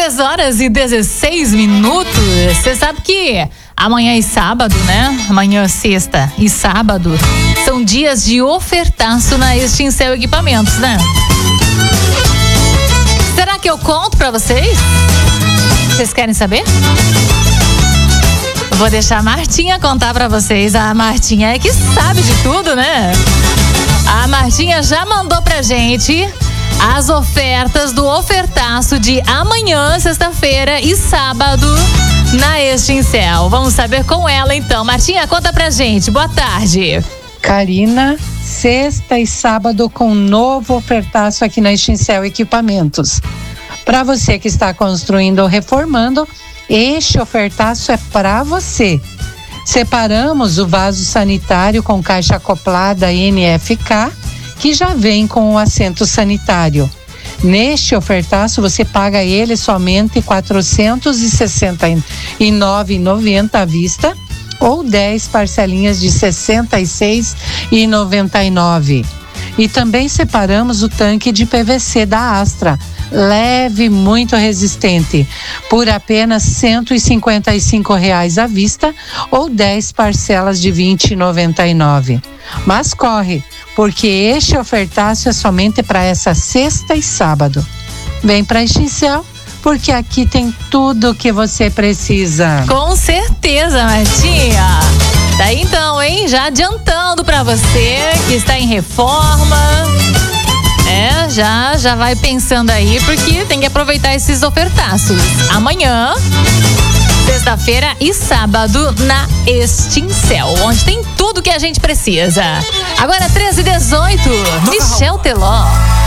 3h16. Você sabe que amanhã e sábado, né? Amanhã, sexta e sábado são dias de ofertaço na Extincel Equipamentos, né? Será que eu conto pra vocês? Vocês querem saber? Vou deixar a Martinha contar pra vocês. A Martinha é que sabe de tudo, né? A Martinha já mandou pra gente as ofertas do ofertaço de amanhã, sexta-feira e sábado na Extincel. Vamos saber com ela então. Martinha, conta pra gente. Boa tarde. Karina, sexta e sábado com novo ofertaço aqui na Extincel Equipamentos. Para você que está construindo ou reformando, este ofertaço é para você. Separamos o vaso sanitário com caixa acoplada NFK, que já vem com o assento sanitário. Neste ofertaço você paga ele somente R$ 469,90 à vista ou 10 parcelinhas de R$ 66,99. E também separamos o tanque de PVC da Astra, leve, muito resistente, por apenas R$ 155,00 à vista ou 10 parcelas de R$ 20,99. Mas corre, porque este ofertaço é somente para essa sexta e sábado. Vem para Extincel, porque aqui tem tudo o que você precisa. Com certeza, Martinha. Daí então, hein? Já adiantando para você que está em reforma. Já vai pensando aí, porque tem que aproveitar esses ofertaços. Amanhã, sexta-feira e sábado na Extincel, onde tem tudo que a gente precisa. Agora 13h18, Michel Teló.